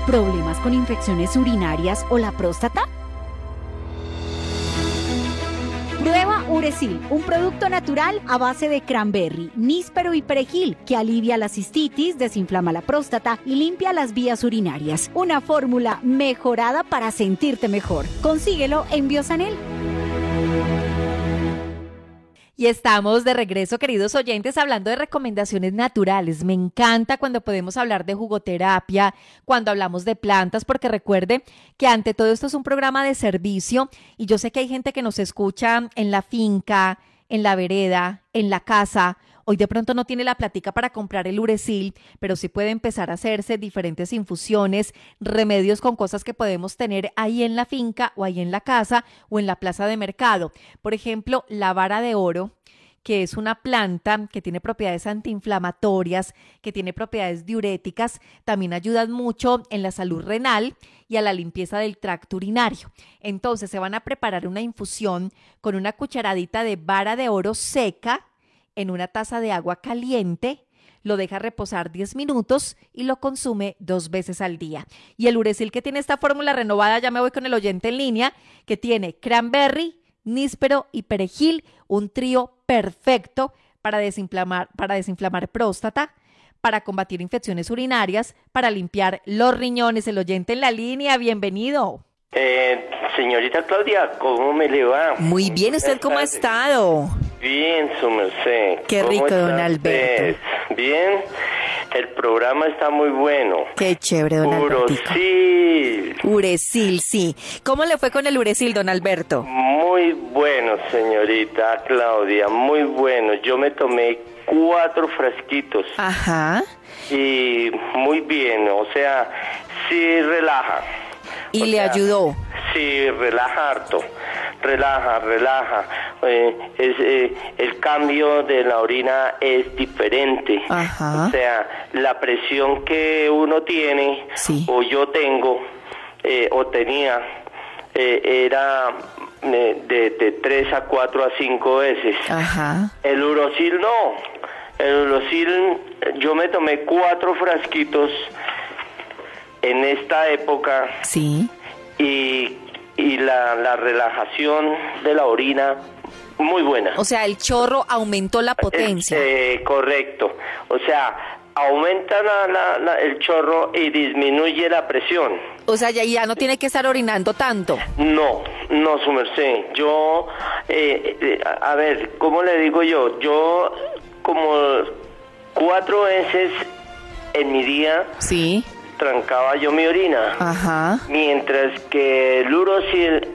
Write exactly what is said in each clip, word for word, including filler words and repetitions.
¿Problemas con infecciones urinarias o la próstata? Prueba Uresil, un producto natural a base de cranberry, níspero y perejil que alivia la cistitis, desinflama la próstata y limpia las vías urinarias. Una fórmula mejorada para sentirte mejor. Consíguelo en Biosanel. Y estamos de regreso, queridos oyentes, hablando de recomendaciones naturales. Me encanta cuando podemos hablar de jugoterapia, cuando hablamos de plantas, porque recuerde que ante todo esto es un programa de servicio y yo sé que hay gente que nos escucha en la finca, en la vereda, en la casa. Hoy de pronto no tiene la plática para comprar el Uresil, pero sí puede empezar a hacerse diferentes infusiones, remedios con cosas que podemos tener ahí en la finca o ahí en la casa o en la plaza de mercado. Por ejemplo, la vara de oro, que es una planta que tiene propiedades antiinflamatorias, que tiene propiedades diuréticas, también ayudan mucho en la salud renal y a la limpieza del tracto urinario. Entonces se van a preparar una infusión con una cucharadita de vara de oro seca en una taza de agua caliente, lo deja reposar diez minutos y lo consume dos veces al día. Y el Uresil, que tiene esta fórmula renovada, ya me voy con el oyente en línea, que tiene cranberry, níspero y perejil, un trío perfecto para desinflamar, para desinflamar próstata, para combatir infecciones urinarias, para limpiar los riñones. El oyente en la línea, bienvenido. Eh, señorita Claudia, ¿cómo me le va? Muy bien, ¿usted cómo ha estado? Bien, su merced. Qué rico, don Alberto. Bien, el programa está muy bueno. Qué chévere, don Alberto. Uresil. Uresil, sí. ¿Cómo le fue con el Uresil, don Alberto? Muy bueno, señorita Claudia, muy bueno. Yo me tomé cuatro frasquitos. Ajá. Y muy bien, o sea, sí relaja. ¿Y o le sea, ayudó? Sí, relaja harto, relaja, relaja. Eh, es, eh, el cambio de la orina es diferente. Ajá. O sea, la presión que uno tiene, sí. o yo tengo, eh, o tenía, eh, era eh, de, de tres a cuatro a cinco veces. Ajá. El Uresil no. El Uresil, yo me tomé cuatro frasquitos en esta época. Sí. Y, y la, la relajación de la orina, muy buena. O sea, el chorro aumentó la potencia. Eh, correcto. O sea, aumenta la, la, la, el chorro y disminuye la presión. O sea, ya, ya no tiene que estar orinando tanto. No, no, su merced. Yo, eh, eh, a ver, ¿cómo le digo yo? Yo, como cuatro veces en mi día... Sí. trancaba yo mi orina. Ajá. Mientras que el Uresil,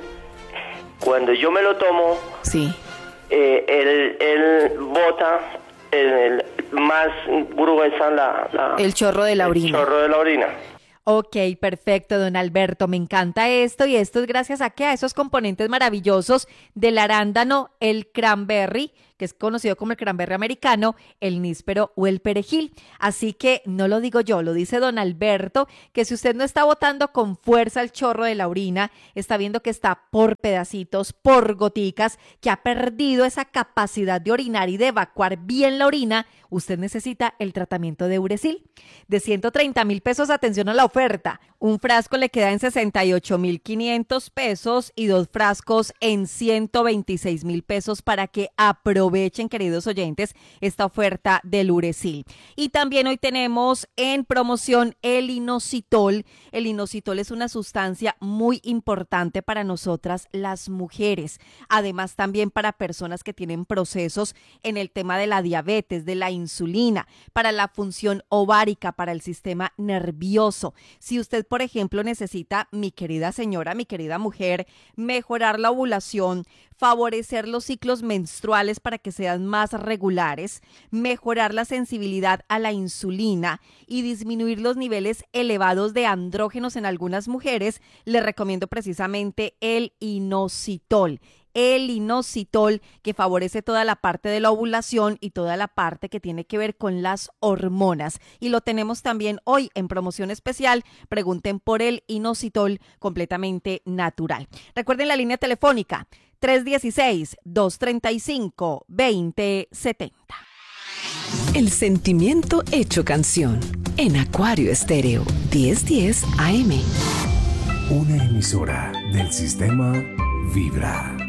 cuando yo me lo tomo, sí. eh, él, él bota el, el más gruesa la, la... El chorro de la el orina. chorro de la orina. Ok, perfecto, don Alberto, me encanta esto y esto es gracias a que a esos componentes maravillosos del arándano, el cranberry, que es conocido como el cranberry americano, el níspero o el perejil. Así que no lo digo yo, lo dice don Alberto, que si usted no está botando con fuerza el chorro de la orina, está viendo que está por pedacitos, por goticas, que ha perdido esa capacidad de orinar y de evacuar bien la orina, usted necesita el tratamiento de Uresil. De ciento treinta mil pesos, atención a la oferta. Un frasco le queda en sesenta y ocho mil quinientos pesos y dos frascos en ciento veintiséis mil pesos para que aprovechen, queridos oyentes, esta oferta del Uresil. Y también hoy tenemos en promoción el inositol. El inositol es una sustancia muy importante para nosotras las mujeres. Además, también para personas que tienen procesos en el tema de la diabetes, de la insulina, para la función ovárica, para el sistema nervioso. Si usted, por ejemplo, necesita, mi querida señora, mi querida mujer, mejorar la ovulación, favorecer los ciclos menstruales para que sean más regulares, mejorar la sensibilidad a la insulina y disminuir los niveles elevados de andrógenos en algunas mujeres, le recomiendo precisamente el inositol. El inositol, que favorece toda la parte de la ovulación y toda la parte que tiene que ver con las hormonas. Y lo tenemos también hoy en promoción especial. Pregunten por el inositol completamente natural. Recuerden la línea telefónica tres uno seis, dos tres cinco, dos cero siete cero. El sentimiento hecho canción. En Acuario Estéreo, diez diez A M. Una emisora del sistema Vibra.